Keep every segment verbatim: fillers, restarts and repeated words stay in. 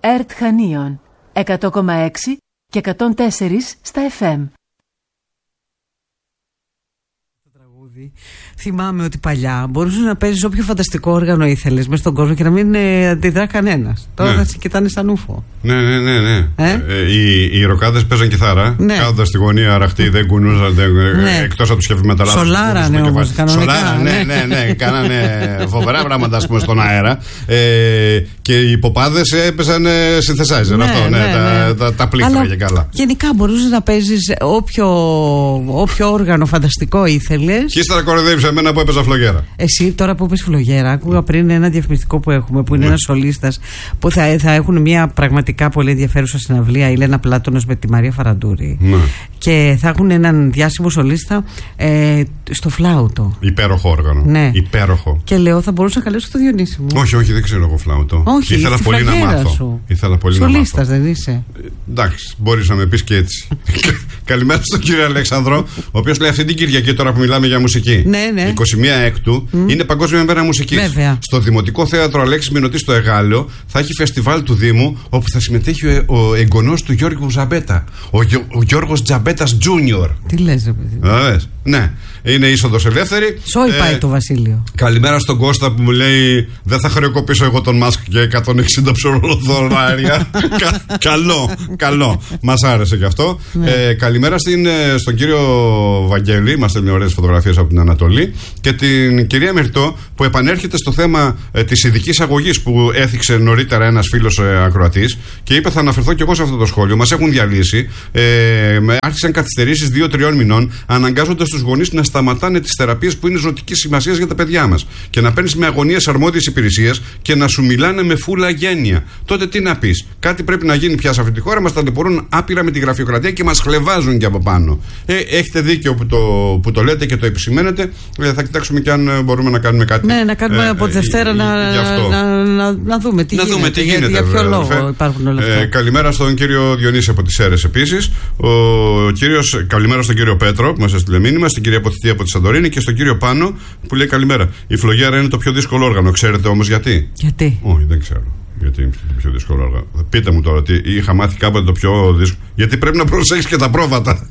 ΕΡΤ Χανίων εκατό κόμμα έξι και εκατόν τέσσερα στα εφ εμ. Θυμάμαι ότι παλιά μπορούσε να παίζει όποιο φανταστικό όργανο ήθελες μέσα στον κόσμο και να μην ε, αντιδρά κανένας. Τώρα ναι. θα σε κοιτάνε σαν ούφο. Ναι, ναι, ναι. ναι. Ε? Ε, οι οι ροκάδες παίζαν κιθάρα. Ναι. Κάθονταν στη γωνία αραχτή, δεν κουνούσαν ναι. εκτός από τους heavy metal. Σολάρανε όμως, κανονικά. Σολάρανε, ναι, ναι, ναι. Κάνανε φοβερά πράγματα, ας πούμε, στον αέρα. Ε, και οι ποπάδες έπαιζαν synthesizer. Ναι, αυτό, ναι, ναι, τα, ναι. τα, τα πλήκτρα και καλά. Γενικά μπορούσες να παίζεις όποιο, όποιο όργανο φανταστικό ήθελες. Και ύστερα κοροϊδεύεις εμένα που έπαιζα φλογέρα. Εσύ τώρα που είπες φλογέρα, άκουγα πριν ένα διαφημιστικό που έχουμε, που είναι ναι. ένας σολίστας, που θα, θα έχουν μια πραγματικά πολύ ενδιαφέρουσα συναυλία, η Λένα Πλάτωνος με τη Μαρία Φαραντούρη. Ναι. Και θα έχουν έναν διάσημο σολίστα ε, στο φλάουτο. Υπέροχο όργανο. Ναι. Υπέροχο. Και λέω, θα μπορούσα να καλέσω το Διονύση μου. Όχι, όχι, δεν ξέρω εγώ φλάουτο. Όχι, ήθελα στη πολύ να μάθω. Σου. Ήθελα πολύ Σολίστας να μάθω. δεν είσαι. Ε, εντάξει, μπορείς να με πεις και έτσι. Καλημέρα στον κύριο Αλέξανδρο, ο οποίος λέει αυτή την Κυριακή, τώρα που μιλάμε για μουσική. Ναι, ναι. εικοστή πρώτη Έκτου mm. είναι Παγκόσμια Μέρα Μουσικής. Βέβαια. Στο Δημοτικό Θέατρο Αλέξης Μηνωτή στο Εγάλεο θα έχει φεστιβάλ του Δήμου, όπου θα συμμετέχει ο, ο εγγονός του Γιώργου Ζαμπέτα. Ο, ο Γιώργος Τζαμπέτας Τζούνιορ. Τι λες, ρε παιδί. Άδες. Ναι, είναι είσοδος ελεύθερη. Σόι ε, πάει το Βασίλειο. Καλημέρα στον Κώστα που μου λέει δεν θα χρεοκοπήσω εγώ τον Μάσκ για εκατόν εξήντα ψωροδωράρια. Κα, καλό, καλό. Μας άρεσε και αυτό. Ναι. Ε, καλημέρα στην, στον κύριο Βαγγέλη, μας στέλνει ωραίες φωτογραφίες από την Ανατολή, και την κυρία Μυρτώ που επανέρχεται στο θέμα ε, της ειδικής αγωγής που έθιξε νωρίτερα ένας φίλος ε, ακροατής και είπε θα αναφερθώ και εγώ σε αυτό το σχόλιο. Μας έχουν διαλύσει. Ε, άρχισαν καθυστερήσεις δύο τριών μηνών, αναγκάζοντας τους γονείς να σταματάνε τις θεραπείες που είναι ζωτικής σημασίας για τα παιδιά μας και να παίρνεις με αγωνίες αρμόδιες υπηρεσίες και να σου μιλάνε με φούλα γένεια. Τότε τι να πεις? Κάτι πρέπει να γίνει πια σε αυτή τη χώρα. Μας ταλαιπωρούν άπειρα με τη γραφειοκρατία και μας χλεβάζουν και από πάνω. Ε, έχετε δίκιο που το, που το λέτε και το επισημαίνετε. Ε, θα κοιτάξουμε και αν μπορούμε να κάνουμε κάτι. Ναι, να κάνουμε ε, από τη Δευτέρα ε, να, να, να, να δούμε τι να γίνεται. Δούμε τι για, γίνεται για ποιο λόγο υπάρχουν όλα αυτά. Ε, καλημέρα στον κύριο Διονύση από τις Σέρρες επίσης. Ο κύριος, καλημέρα στον κύριο Πέτρο που μας έστειλε μήνυμα, στην κυρία Ποθητή από τη Σαντορίνη και στον κύριο Πάνο που λέει καλημέρα. Η φλογέρα είναι το πιο δύσκολο όργανο. Ξέρετε όμως γιατί? Γιατί? Όχι, δεν ξέρω. Γιατί είναι το πιο δύσκολο όργανο. Πείτε μου τώρα ότι είχα μάθει κάποτε το πιο δύσκολο. Γιατί πρέπει να προσέχεις και τα πρόβατα.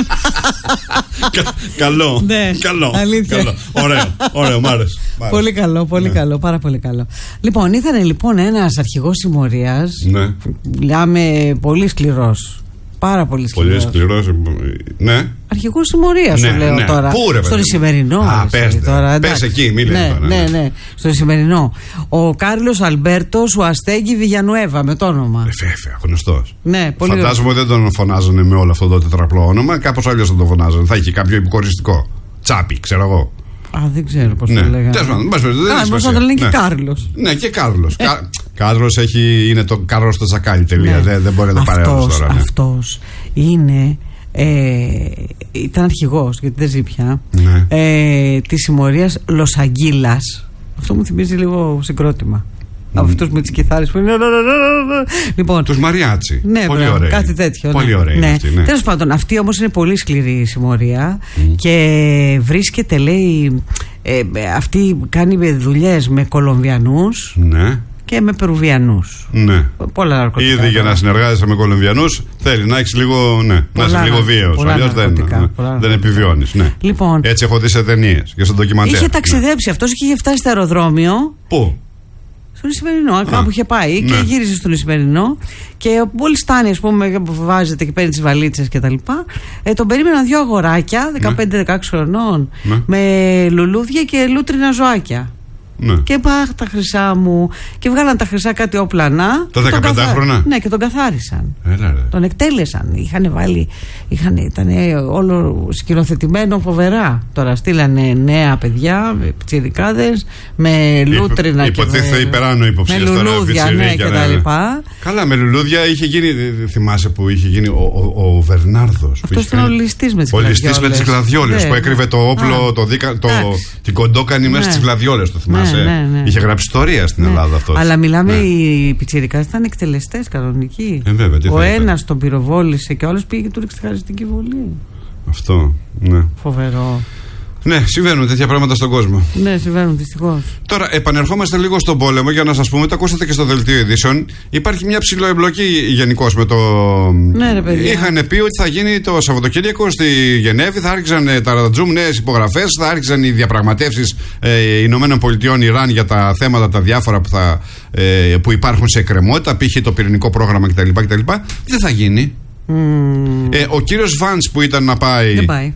Κα, καλό. Ναι, καλό. Αλήθεια. Καλό. Ωραίο, ωραίο, μ' άρεσε. Πολύ καλό, πολύ ναι. καλό, πάρα πολύ καλό. Λοιπόν, ήταν λοιπόν ένας αρχηγός συμμορίας. Ναι. Μιλάμε πολύ σκληρός. Πάρα πολύ σκληρός. Πολύ σκληρός, ναι. Αρχηγός συμμορίας ναι, σου λέω ναι. τώρα. Πού ρε, στον Ισημερινό. Α, πες, τώρα, πες εκεί, μη λες ναι, τώρα. Ναι, ναι, στον Ισημερινό. Ο Κάρλος Αλμπέρτος, ο Αστέγγι Βιγιανουέβα, με το όνομα. Βέβαια, γνωστός. Ναι, πολύ. Φαντάζομαι ότι δεν τον φωνάζανε με όλο αυτό το τετραπλό όνομα. Κάπως αλλιώς θα τον φωνάζανε. Θα είχε κάποιο υποκοριστικό. Τσάπι, ξέρω εγώ. Α, δεν ξέρω πώς ναι. το λέγανε. Τέλος πάντων, δεν είναι σημασία. Το λένε και Κάρλος. Ναι, και Κάρλος. Κα... Κάρλος έχει, είναι το Κάρλος το τσακάλι, τελεία. Ναι. Δεν, δεν μπορεί να το παρέωσει τώρα. Ναι. Αυτός είναι. Ε, ήταν αρχηγός, γιατί δεν ζει πια. Ναι. Ε, της συμμορίας Λος-Αγγίλας. Αυτό μου θυμίζει λίγο συγκρότημα. Mm. Από αυτούς με τις κιθάρες που είναι. Λοιπόν, τους Μαριάτσι. Ναι, πολύ ωραίοι. Κάτι τέτοιο. Πολύ ναι. ωραίοι. Ναι. Αυτοί, ναι. Τέλος πάντων, αυτή όμως είναι πολύ σκληρή η συμμορία mm. και βρίσκεται, λέει, ε, αυτή κάνει δουλειές με Κολομβιανούς. Ναι. Και με Περουβιανούς. Ναι. Πολλά ναρκωτικά. Ήδη για να συνεργάζεσαι με Κολομβιανούς θέλει να έχεις λίγο. Ναι, να είσαι λίγο βίαιος. Αλλιώς δεν, ναι, δεν επιβιώνεις. Ναι. Λοιπόν, έτσι έχω δει σε ταινίες και σε ντοκιμαντέρ. Είχε ταξιδέψει ναι. αυτός και είχε φτάσει στο αεροδρόμιο. Πού? Στον Ισημερινό, κάπου είχε πάει ναι. και γύριζε στον Ισημερινό. Και μόλις φτάνει, ας πούμε, βάζεται και παίρνει τις βαλίτσες κτλ. Ε, τον περίμεναν δύο αγοράκια δεκαπέντε δεκαέξι χρονών ναι. με λουλούδια και λούτρινα ζωάκια. Ναι. Και πάχ τα χρυσά μου. Και βγάλαν τα χρυσά κάτι όπλανα. Τα δεκαπεντάχρονα. Ναι, και τον καθάρισαν. Έλα, ρε. Τον εκτέλεσαν. Είχαν βάλει. Είχαν, ήταν όλο σκηνοθετημένο φοβερά. Τώρα στείλανε νέα παιδιά, τσιρικάδες, με λούτρινα. Υποτίθεται με... υπεράνω υποψία. Με λουλούδια, ναι, και τα λοιπά. Καλά, με λουλούδια είχε γίνει. Θυμάσαι που είχε γίνει ο, ο, ο Βερνάρδος. Αυτό ήταν ο ληστής με τις γλαδιόλες. Ο ληστής με τις γλαδιόλες ναι, που έκρυβε το όπλο, το δίκα, το, την κοντόκανη μέσα στις γλαδιόλες. Το θυμάσαι. Ναι, ναι, ναι. Είχε γράψει ιστορία στην ναι. Ελλάδα αυτό. Αλλά μιλάμε, ναι. οι πιτσιρικάδες ήταν εκτελεστές κανονικοί. Ε, βέβαια, ο ένας τον πυροβόλησε και ο άλλος πήγε και του ρίξε τη χαριστική βολή. Αυτό, ναι. Φοβερό. Ναι, συμβαίνουν τέτοια πράγματα στον κόσμο. Ναι, συμβαίνουν δυστυχώς. Τώρα, επανερχόμαστε λίγο στον πόλεμο για να σας πούμε, το ακούσατε και στο δελτίο ειδήσεων. Υπάρχει μια ψηλοεμπλοκή γενικώς με το. Ναι, ρε παιδιά. Είχαν πει ότι θα γίνει το Σαββατοκύριακο στη Γενέβη, θα άρχιζαν τα ρατζούμ νέες υπογραφές, θα άρχιζαν οι διαπραγματεύσεις ε, Ηνωμένων Πολιτειών Ιράν για τα θέματα τα διάφορα που, θα, ε, που υπάρχουν σε εκκρεμότητα, π.χ. το πυρηνικό πρόγραμμα κτλ. κτλ. Δεν θα γίνει. Mm. Ε, ο κύριος Βαντς που ήταν να πάει. Δεν πάει.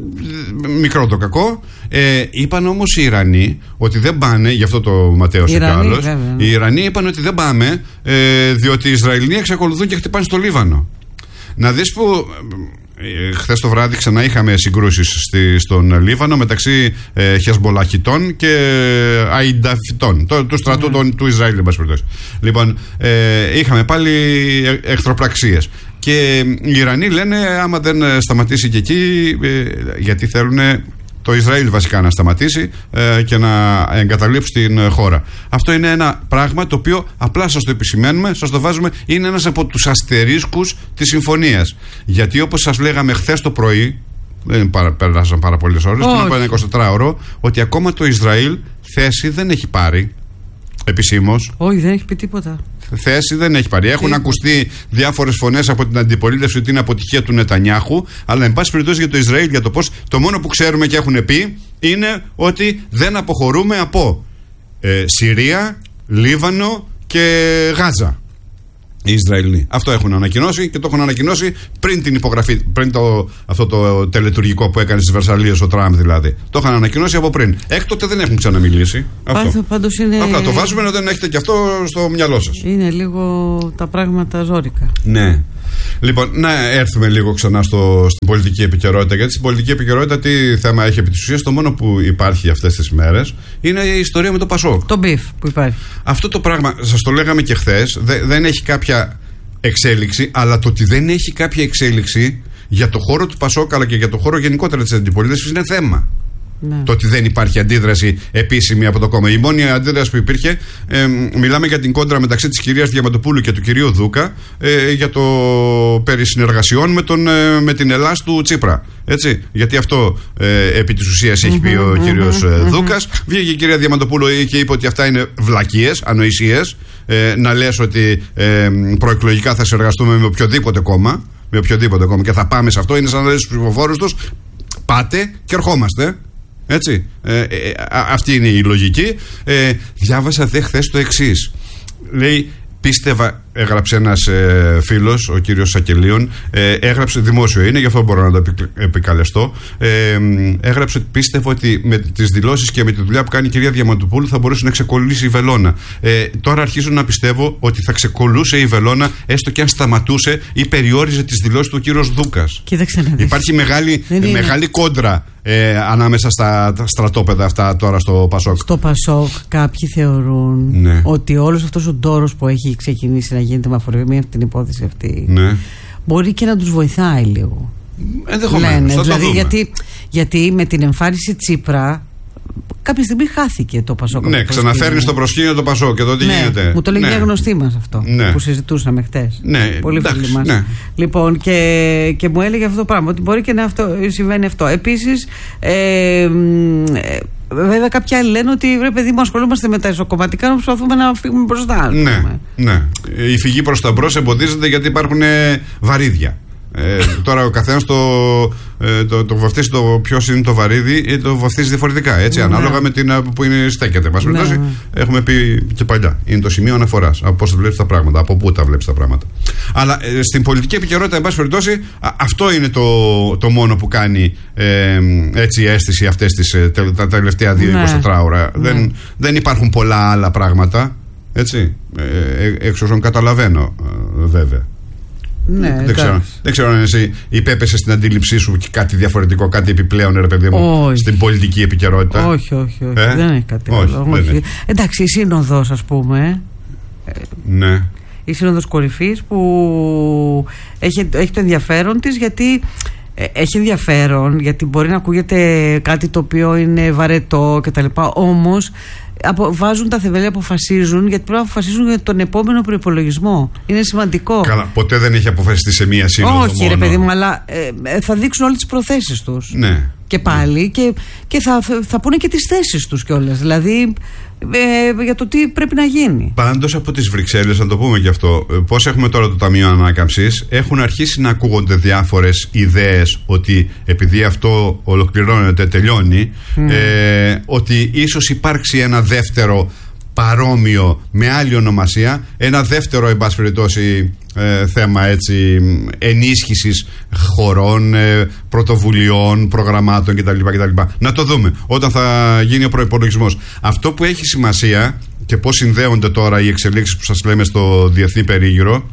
Μικρό το κακό. Ε, είπαν όμως οι Ιρανοί ότι δεν πάνε, γι' αυτό το ματέωσε κι άλλος. Οι Ιρανοί είπαν ότι δεν πάμε, ε, διότι οι Ισραηλοί εξακολουθούν και χτυπάνε στο Λίβανο. Να δεις που. Ε, χθες το βράδυ ξανά είχαμε συγκρούσεις στη, στον Λίβανο μεταξύ ε, Χεσμολαχιτών και Αϊνταφιτών, το, του στρατού mm. του Ισραήλ, εν πάση περιπτώσει. Λοιπόν, ε, είχαμε πάλι εχθροπραξίες. Και οι Ιρανοί λένε άμα δεν σταματήσει και εκεί, ε, γιατί θέλουν το Ισραήλ βασικά να σταματήσει ε, και να εγκαταλείψει την χώρα. Αυτό είναι ένα πράγμα το οποίο απλά σας το επισημαίνουμε, σας το βάζουμε, είναι ένας από τους αστερίσκους της συμφωνίας. Γιατί όπως σας λέγαμε χθες το πρωί, δεν πέρασαν πάρα πολλές ώρες, πριν από ένα εικοσιτετράωρο, ότι ακόμα το Ισραήλ θέση δεν έχει πάρει επισήμως. Όχι, δεν έχει πει τίποτα. Θέση δεν έχει πάρει. Έχουν ακουστεί διάφορες φωνές από την αντιπολίτευση ότι είναι αποτυχία του Νετανιάχου, αλλά εν πάση περιπτώσει για το Ισραήλ, για το πώς, το μόνο που ξέρουμε και έχουν πει είναι ότι δεν αποχωρούμε από ε, Συρία, Λίβανο και Γάζα. Οι Ισραηλοί. Αυτό έχουν ανακοινώσει και το έχουν ανακοινώσει πριν την υπογραφή, πριν το, αυτό το τελετουργικό που έκανε στις Βερσαλίες ο Τραμπ δηλαδή. Το είχαν ανακοινώσει από πριν. Έκτοτε δεν έχουν ξαναμιλήσει. Αυτό. Πάντως είναι. Απλά το βάζουμε να δεν έχετε και αυτό στο μυαλό σας. Είναι λίγο τα πράγματα ζόρικα. Ναι. Λοιπόν, να έρθουμε λίγο ξανά στο, στην πολιτική επικαιρότητα. Γιατί στην πολιτική επικαιρότητα τι θέμα έχει επί της ουσίας? Το μόνο που υπάρχει αυτές τις μέρες είναι η ιστορία με το Πασόκ. Το μπιφ που υπάρχει. Αυτό το πράγμα, σας το λέγαμε και χθες, δε, δεν έχει κάποια εξέλιξη, αλλά το ότι δεν έχει κάποια εξέλιξη για το χώρο του Πασόκ αλλά και για το χώρο γενικότερα της αντιπολίτευσης είναι θέμα. Ναι. Το ότι δεν υπάρχει αντίδραση επίσημη από το κόμμα. Η μόνη αντίδραση που υπήρχε, ε, μιλάμε για την κόντρα μεταξύ της κυρίας Διαμαντοπούλου και του κυρίου Δούκα ε, για το περί συνεργασιών με, τον, ε, με την Ελλάς του Τσίπρα. Έτσι, γιατί αυτό ε, επί της ουσίας έχει πει ο κύριος mm-hmm. Δούκας. Βγήκε η κυρία Διαμαντοπούλου και είπε ότι αυτά είναι βλακίες, ανοησίες. Ε, να λες ότι ε, προεκλογικά θα συνεργαστούμε με οποιοδήποτε κόμμα, με οποιοδήποτε κόμμα και θα πάμε σε αυτό. Είναι σαν να λες στους ψηφοφόρους τους, πάτε και ερχόμαστε. Έτσι, ε, ε, α, αυτή είναι η λογική. ε, Διάβασα δε χθες το εξής. Λέει, πίστευα, έγραψε ένας ε, φίλος, ο κύριος Σακελίων, ε, έγραψε, δημόσιο είναι, γι' αυτό μπορώ να το επικαλεστώ, ε, έγραψε ότι πίστευα ότι με τις δηλώσεις και με τη δουλειά που κάνει η κυρία Διαμαντοπούλου θα μπορούσε να ξεκολλήσει η βελόνα. Ε, τώρα αρχίζω να πιστεύω ότι θα ξεκολλούσε η βελόνα, έστω και αν σταματούσε ή περιόριζε τις δηλώσεις του κύριος Δούκας. Κοίταξε, υπάρχει μεγάλη, μεγάλη κόντρα ε, ανάμεσα στα στρατόπεδα αυτά τώρα στο Πασόκ. Στο Πασόκ κάποιοι θεωρούν ναι. ότι όλος αυτός ο ντόρος που έχει ξεκινήσει να γίνεται με αφορμή αυτή την υπόθεση αυτή ναι. μπορεί και να τους βοηθάει λίγο. Ενδεχομένως. Δηλαδή γιατί, γιατί με την εμφάνιση Τσίπρα κάποια στιγμή χάθηκε το Πασόκ. Ναι, ξαναφέρνει στο προσκήνιο το Πασόκ και το τι ναι, γίνεται. Μου το λέει ναι. μια γνωστή μας αυτό ναι. που συζητούσαμε χτες. Ναι, πολύ φίλοι μας. Ναι. Λοιπόν, και, και μου έλεγε αυτό το πράγμα, ότι μπορεί και να αυτό, συμβαίνει αυτό. Επίσης, ε, βέβαια, κάποιοι άλλοι λένε ότι ρε παιδί μου, ασχολούμαστε με τα ισοκομματικά να προσπαθούμε να φύγουμε μπροστά. Ναι, ναι. Η φυγή προς τα μπρος εμποδίζεται γιατί υπάρχουν βαρύδια. Ε, τώρα ο καθένας το, ε, το, το βαφτίζει το ποιος είναι το βαρύδι, το βαφτίζει διαφορετικά. Έτσι, ναι. ανάλογα με την που είναι, στέκεται. Μας ναι. έχουμε πει και παλιά. Είναι το σημείο αναφοράς. Από πώς τα βλέπεις τα πράγματα, από πού τα βλέπεις τα πράγματα. Αλλά ε, στην πολιτική επικαιρότητα, εν πάση περιπτώσει, α, αυτό είναι το, το μόνο που κάνει ε, έτσι αίσθηση αυτές τις, ε, τε, τα τελευταία δύο εικοσιτέσσερα ώρα. Ναι. Δεν, δεν υπάρχουν πολλά άλλα πράγματα. Έτσι. Ε, ε, εξ όσων καταλαβαίνω, ε, βέβαια. Ναι, δεν, ξέρω, δεν ξέρω αν εσύ υπέπεσες στην αντίληψή σου και κάτι διαφορετικό, κάτι επιπλέον, ρε παιδί μου, όχι. στην πολιτική επικαιρότητα. Όχι, όχι, όχι. Ε? Δεν έχει κάτι όχι, άλλο. Όχι. Εντάξει, η σύνοδος, ας πούμε. Ναι. Η σύνοδος κορυφής που έχει, έχει το ενδιαφέρον της, γιατί έχει ενδιαφέρον, γιατί μπορεί να ακούγεται κάτι το οποίο είναι βαρετό κτλ. Όμως βάζουν τα θεμέλια, αποφασίζουν, γιατί πρέπει να αποφασίζουν για τον επόμενο προϋπολογισμό. Είναι σημαντικό. Καλά, ποτέ δεν έχει αποφασιστεί σε μία σύνοδο. Όχι, μόνο. ρε παιδί μου, αλλά ε, θα δείξουν όλες τις προθέσεις τους. Ναι. και πάλι και, και θα, θα πούνε και τις θέσεις τους κιόλας. Δηλαδή ε, για το τι πρέπει να γίνει. Πάντως από τις Βρυξέλλες, να το πούμε και αυτό, πώς έχουμε τώρα το Ταμείο Ανάκαμψης, έχουν αρχίσει να ακούγονται διάφορες ιδέες ότι επειδή αυτό ολοκληρώνεται, τελειώνει, mm. ε, ότι ίσως υπάρξει ένα δεύτερο παρόμοιο με άλλη ονομασία, ένα δεύτερο εν πάση περιπτώσει ε, θέμα έτσι ενίσχυσης χωρών, ε, πρωτοβουλειών, προγραμμάτων κτλ, κτλ. Να το δούμε όταν θα γίνει ο προϋπολογισμός. Αυτό που έχει σημασία και πώς συνδέονται τώρα οι εξελίξεις που σας λέμε στο διεθνή περίγυρο,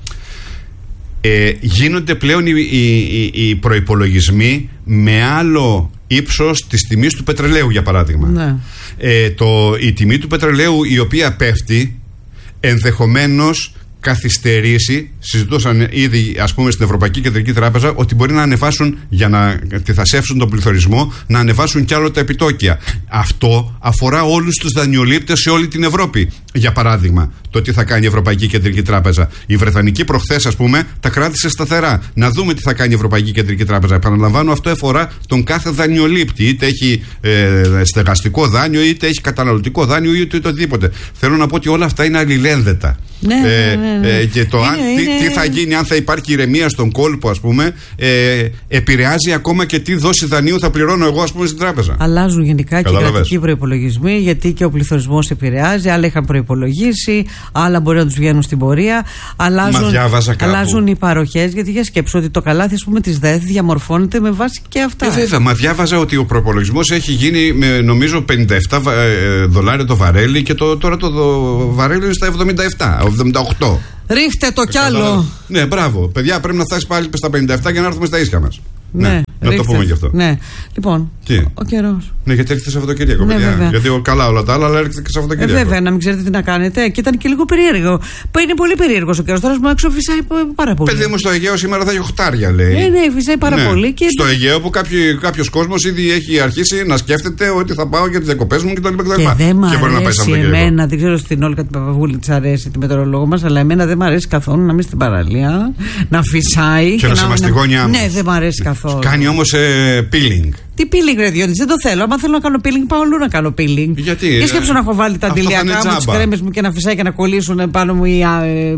ε, γίνονται πλέον οι, οι, οι προϋπολογισμοί με άλλο ύψος της τιμής του πετρελαίου, για παράδειγμα. Ναι. Ε, το, η τιμή του πετρελαίου, η οποία πέφτει, ενδεχομένως καθυστερήσει. Συζητούσαν ήδη, ας πούμε, στην Ευρωπαϊκή Κεντρική Τράπεζα ότι μπορεί να ανεβάσουν, για να τυθασεύσουν τον πληθωρισμό, να ανεβάσουν κι άλλο τα επιτόκια. Αυτό αφορά όλους τους δανειολήπτες σε όλη την Ευρώπη. Για παράδειγμα, το τι θα κάνει η Ευρωπαϊκή Κεντρική Τράπεζα. Η Βρετανική προχθές, ας πούμε, τα κράτησε σταθερά. Να δούμε τι θα κάνει η Ευρωπαϊκή Κεντρική Τράπεζα. Επαναλαμβάνω, αυτό αφορά τον κάθε δανειολήπτη. Είτε έχει ε, στεγαστικό δάνειο, είτε έχει καταναλωτικό δάνειο, είτε οτιδήποτε. Θέλω να πω ότι όλα αυτά είναι αλληλένδετα. Ναι, ε, ναι, ναι. Ε, και το είναι, αν, είναι... Τι, τι θα γίνει, αν θα υπάρχει ηρεμία στον κόλπο, ας πούμε, ε, επηρεάζει ακόμα και τι δόση δανείου θα πληρώνω εγώ, ας πούμε, στην τράπεζα. Αλλάζουν γενικά και οι κρατικοί προϋπολογισμοί, γιατί και ο πληθωρισμός επηρεάζει. Άλλα είχαν προϋπολογίσει, άλλα μπορεί να τους βγαίνουν στην πορεία. Αλλάζουν, αλλάζουν οι παροχές, γιατί για σκέψου ότι το καλάθι, ας πούμε, της ΔΕΘ διαμορφώνεται με βάση και αυτά. Ε, βέβαια, μα διάβαζα ότι ο προϋπολογισμός έχει γίνει με, νομίζω, πενήντα επτά δολάρια το βαρέλι και το, τώρα το, το βαρέλι είναι στα εβδομήντα επτά, εβδομήντα οκτώ. Ρίχτε το κι άλλο. Ναι, μπράβο. Παιδιά, πρέπει να φτάσει πάλι στα πενήντα επτά για να έρθουμε στα ίσια μας. Ναι, ναι, να το πούμε γι' αυτό. Ναι. Λοιπόν, τι? Ο καιρός. Ναι, γιατί έρχεται Σαββατοκύριακο, ναι, παιδιά. Βέβαια. Γιατί καλά όλα τα άλλα, αλλά έρχεται και Σαββατοκύριακο. Ε, βέβαια, να μην ξέρετε τι να κάνετε. Και ήταν και λίγο περίεργο. Είναι πολύ περίεργο ο καιρός. Τώρα μου έξω φυσάει πάρα πολύ. Παιδί μου, στο Αιγαίο σήμερα θα έχει οχτάρια, λέει. Ναι, ναι, φυσάει πάρα ναι. πολύ. Και... Στο Αιγαίο που κάποιο κόσμο ήδη έχει αρχίσει να σκέφτεται ότι θα πάω για τις διακοπές μου κτλ. Και, και δεν μ' αρέσει εμένα, δεν ξέρω στην Όλγα την Παπαγούλη τη αρέσει τη μετεωρολόγο μα, αλλά εμένα δεν μ' αρέσει καθόλου να είμαι στην παραλία, να φυσάει. Και να σε μαστιγώνει άμμο. Ναι, δεν μ' αρέσει καθόλου. Κάνει όμως peeling. Τι peeling, ρε Διόνυση, δεν το θέλω. Αν θέλω να κάνω peeling, πάω αλλού να κάνω peeling. Γιατί? Και σκέψω να έχω βάλει τα αντιλιακά μου, τις κρέμες μου και να φυσάει και να κολλήσουν πάνω μου ή,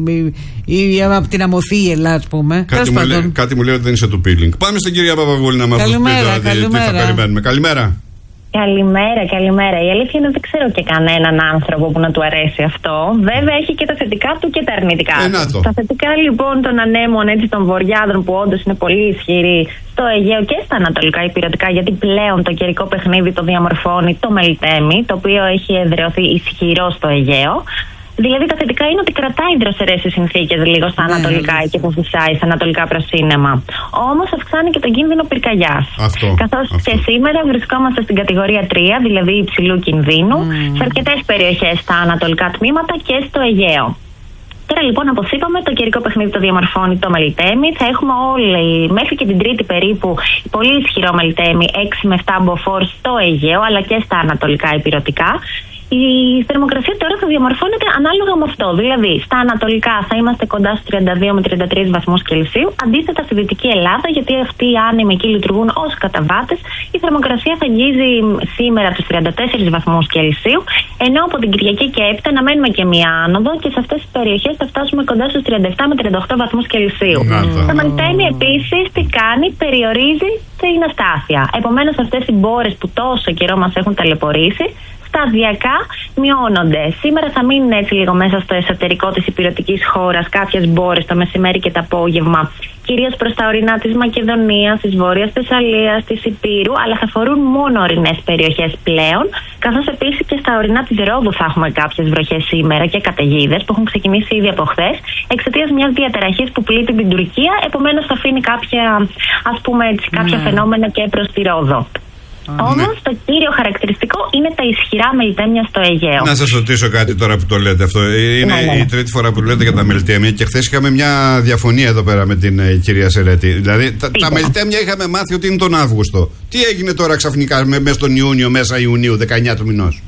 ή, ή από την αμοθίελα, ας πούμε. Κάτι μου, λέει, κάτι μου λέει ότι δεν είσαι του peeling. Πάμε στην κυρία Παπαγούλη να μας πει τι θα περιμένουμε. Καλημέρα. Καλημέρα, καλημέρα. Η αλήθεια είναι ότι δεν ξέρω και κανέναν άνθρωπο που να του αρέσει αυτό. Βέβαια έχει και τα θετικά του και τα αρνητικά του. Ε, τα θετικά λοιπόν των ανέμων έτσι, των βορειάδων που όντως είναι πολύ ισχυροί στο Αιγαίο και στα ανατολικά υπηρετικά, γιατί πλέον το καιρικό παιχνίδι το διαμορφώνει το Μελτέμι, το οποίο έχει εδραιωθεί ισχυρό στο Αιγαίο. Δηλαδή τα θετικά είναι ότι κρατάει δροσερές οι συνθήκες λίγο στα ναι, ανατολικά ναι. και που φυσάει στα ανατολικά προσύννεμα. Όμως αυξάνει και τον κίνδυνο πυρκαγιάς. Καθώς αυτό. Και σήμερα βρισκόμαστε στην κατηγορία τρία, δηλαδή υψηλού κινδύνου, mm. σε αρκετές περιοχές στα ανατολικά τμήματα και στο Αιγαίο. Τώρα λοιπόν, όπως είπαμε, το καιρικό παιχνίδι το διαμορφώνει το Μελτέμι. Θα έχουμε όλοι, μέχρι και την Τρίτη περίπου, πολύ ισχυρό Μελτέμι, έξι με επτά μποφόρ στο Αιγαίο, αλλά και στα ανατολικά υπηρετικά. Η θερμοκρασία τώρα θα διαμορφώνεται ανάλογα με αυτό. Δηλαδή, στα ανατολικά θα είμαστε κοντά στους τριάντα δύο με τριάντα τρεις βαθμούς Κελσίου. Αντίθετα, στη Δυτική Ελλάδα, γιατί αυτοί οι άνεμοι εκεί λειτουργούν ως καταβάτες, η θερμοκρασία θα αγγίζει σήμερα τους τριάντα τέσσερις βαθμούς Κελσίου. Ενώ από την Κυριακή και έπειτα να μένουμε και μία άνοδο και σε αυτές τις περιοχές θα φτάσουμε κοντά στους τριάντα επτά με τριάντα οκτώ βαθμούς Κελσίου. Το Μελτέμι επίσης τι κάνει, περιορίζει την αστάθεια. Επομένως, αυτές οι μπόρες που τόσο καιρό μας έχουν ταλαιπωρήσει, σταδιακά μειώνονται. Σήμερα θα μείνουν έτσι λίγο μέσα στο εσωτερικό της υπηρετικής χώρας κάποιες μπόρες το μεσημέρι και το απόγευμα, κυρίως προς τα ορεινά της Μακεδονίας, της Βόρειας Θεσσαλίας, της Υπήρου, αλλά θα φορούν μόνο ορεινές περιοχές πλέον, καθώς επίσης και στα ορεινά της Ρόδου θα έχουμε κάποιες βροχές σήμερα και καταιγίδες που έχουν ξεκινήσει ήδη από χθες, εξαιτίας μιας διαταραχής που πλήττει την Τουρκία, επομένως θα αφήνει κάποια, ας πούμε έτσι, κάποια mm. φαινόμενα και προς τη Ρόδο. Όμως ναι. το κύριο χαρακτηριστικό είναι τα ισχυρά μελτέμια στο Αιγαίο. Να σας ρωτήσω κάτι τώρα που το λέτε αυτό. Είναι ναι, ναι. η τρίτη φορά που λέτε για τα μελτέμια και χθες είχαμε μια διαφωνία εδώ πέρα με την ε, κυρία Σερέτη. Δηλαδή τα, τα μελτέμια είχαμε μάθει ότι είναι τον Αύγουστο. Τι έγινε τώρα ξαφνικά μέσα στον Ιούνιο, μέσα Ιουνίου, δεκαεννιά του μηνός?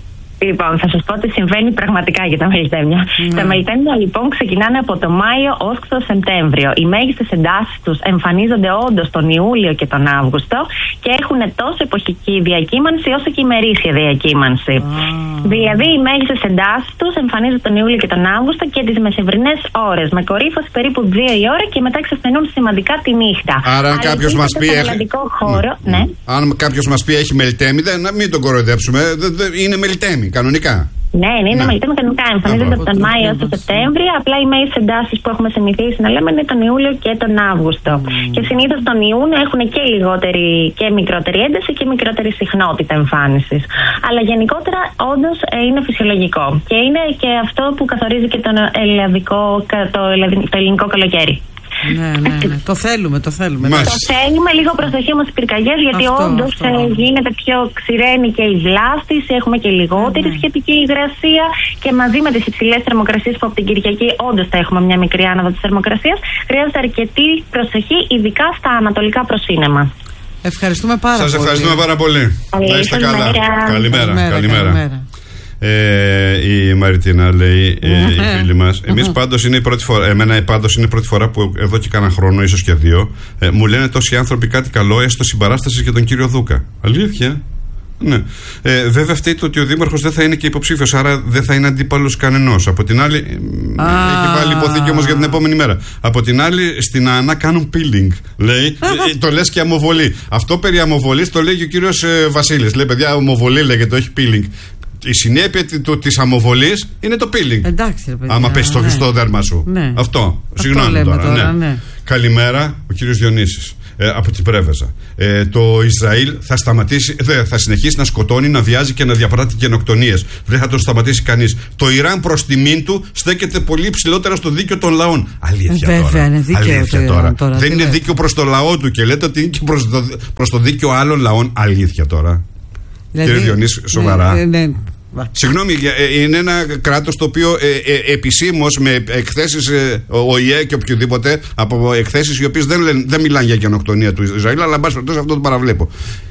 Λοιπόν, θα σας πω ότι συμβαίνει πραγματικά για τα μελιτέμια. Mm. Τα μελιτέμια λοιπόν ξεκινάνε από το Μάιο ως το Σεπτέμβριο. Οι μέγιστες εντάσεις τους εμφανίζονται όντως τον Ιούλιο και τον Αύγουστο και έχουν τόσο εποχική διακύμανση όσο και ημερήσια διακύμανση. Mm. Δηλαδή, οι μέγιστες εντάσεις τους εμφανίζονται τον Ιούλιο και τον Αύγουστο και τις μεσημβρινές ώρες, με κορύφωση περίπου δύο η ώρα και μετά ξεφθενούν σημαντικά τη νύχτα. Άρα, αν κάποιος μας πει. Έχει... Χώρο, mm. ναι. Αν κάποιος μας πει έχει μελιτέμι, δεν, να μην τον κοροϊδέψουμε. Είναι μελιτέμι, κανονικά. Ναι, ναι, είναι ναι. μελιτέμι κανονικά. Εμφανίζονται από τον Μάιο έως τον Σεπτέμβριο. Απλά οι μέγιστες εντάσεις που έχουμε συνηθίσει να λέμε είναι τον Ιούλιο και τον Αύγουστο. Mm. Και συνήθως τον Ιούνιο έχουν και λιγότερη και μικρότερη ένταση και μικρότερη συχνότητα εμφάνισης. Αλλά γενικότερα όντως είναι φυσιολογικό. Και είναι και αυτό που καθορίζει και τον ελλαδικό, το, το ελληνικό καλοκαίρι. Ναι, ναι, ναι. Το θέλουμε, το θέλουμε. Μας. Το θέλουμε, λίγο προσοχή όμως στις πυρκαγιές, γιατί όντως ε, γίνεται πιο ξηραίνει και η βλάστηση, έχουμε και λιγότερη ναι. σχετική υγρασία και μαζί με τις υψηλές θερμοκρασίες που από την Κυριακή όντως θα έχουμε μια μικρή άνοδο της θερμοκρασίας, χρειάζεται αρκετή προσοχή, ειδικά στα ανατολικά προσύνεμα. Ευχαριστούμε πάρα Σας πολύ. Σας ευχαριστούμε πάρα πολύ. Να είστε καλά. Καλημέρα. Καλημέρα. Καλημέρα. Καλημέρα. Ε, η Μαριτίνα λέει, ε, η φίλη μας, εμείς πάντως είναι η πρώτη φορά, εμένα πάντως είναι η πρώτη φορά που εδώ και κάνα χρόνο, ίσως και δύο, ε, μου λένε τόσοι άνθρωποι κάτι καλό, έστω συμπαράσταση για τον κύριο Δούκα. Αλήθεια. Ναι. Ε, βέβαια φταίει ότι ο Δήμαρχος δεν θα είναι και υποψήφιος, άρα δεν θα είναι αντίπαλος κανενός. Από την άλλη, ah. έχει βάλει υποθήκη όμως για την επόμενη μέρα. Από την άλλη, στην ΑΝΑ κάνουν peeling. Λέει, ε, το λες και αμοβολή. Αυτό περί αμοβολής το λέει και ο κύριος ε, Βασίλης. Λέει, παιδιά, αμοβολή λέγεται, όχι peeling. Η συνέπεια της αμοβολής είναι το peeling. Εντάξει, ρε παιδιά. Άμα πέσει το ναι. δέρμα σου. Ναι. Αυτό. Συγγνώμη τώρα. τώρα ναι. Ναι. Καλημέρα, ο κύριος Διονύσης. Ε, από την Πρέβεζα. Ε, το Ισραήλ θα, σταματήσει, δε, θα συνεχίσει να σκοτώνει, να βιάζει και να διαπράττει γενοκτονίες. Δεν θα το σταματήσει κανείς. Το Ιράν προς τιμήν του στέκεται πολύ ψηλότερα στο δίκαιο των λαών. Αλήθεια Βέβαια, τώρα. Είναι δίκαιο Αλήθεια τώρα. τώρα. τώρα. Δεν είναι δίκαιο προς το λαό του και λέτε ότι είναι και προς το, προς το δίκαιο άλλων λαών. Αλήθεια τώρα. Δηλαδή, κύριε Διονύση, σοβαρά. Ναι, ναι. Συγγνώμη, είναι ένα κράτος το οποίο ε, ε, επισήμως με εκθέσεις ε, ο ΙΕ και οποιοδήποτε, από εκθέσεις οι οποίες δεν, δεν μιλάνε για γενοκτονία του Ισραήλ, αλλά εν πάση περιπτώσει αυτό το παραβλέπω.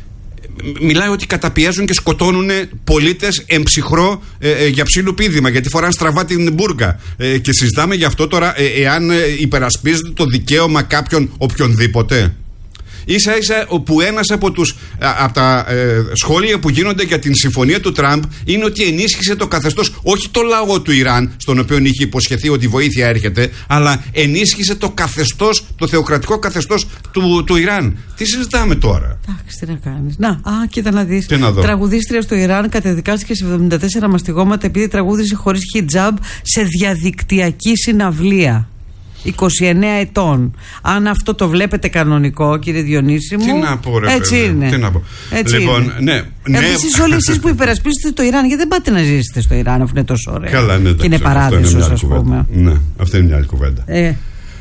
Μιλάει ότι καταπιέζουν και σκοτώνουν πολίτες εμψυχρό ε, ε, για ψήλου πήδημα, γιατί φοράνε στραβά την μπουρκα. Ε, και συζητάμε γι' αυτό τώρα, ε, εάν ε, υπερασπίζεται το δικαίωμα κάποιον οποιονδήποτε. Ίσα ίσα που ένας από, τους, από τα ε, σχόλια που γίνονται για την συμφωνία του Τραμπ είναι ότι ενίσχυσε το καθεστώς, όχι το λαό του Ιράν, στον οποίο είχε υποσχεθεί ότι η βοήθεια έρχεται, αλλά ενίσχυσε το καθεστώς, το θεοκρατικό καθεστώς του, του Ιράν. Τι συζητάμε τώρα? Εντάξει, τι να κάνεις. Να, α, κοίτα να δεις. Τι να δω. Τραγουδίστρια στο Ιράν κατεδικάστηκε σε εβδομήντα τέσσερα μαστιγώματα επειδή τραγούδισε χωρίς χιτζάμπ σε διαδικτυακή συναυλία. είκοσι εννέα ετών. Αν αυτό το βλέπετε κανονικό, κύριε Διονύση μου. Τι να πω, ρε έτσι παιδί, είναι. Τι να πω. Έτσι λοιπόν, είναι. ναι. ναι. Εσείς όλοι εσείς που υπερασπίζετε το Ιράν, γιατί δεν πάτε να ζήσετε στο Ιράν αφού είναι τόσο ωραίο? Καλά, ναι, και είναι παράδεισος, ας πούμε. Ναι, αυτή είναι μια άλλη κουβέντα. Ε.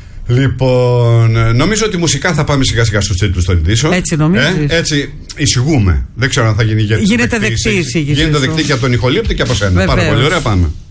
Λοιπόν, νομίζω ότι μουσικά θα πάμε σιγά σιγά στους τίτλους των ειδήσεων. Έτσι νομίζεις? Ε, έτσι εισηγούμε. Δεν ξέρω αν θα γίνει. Γίνεται δεκτή η εισήγηση. Γίνεται δεκτή και από τον ηχολήπτη και από σένα. Βεβαίως. Πάρα πολύ ωραία, πάμε.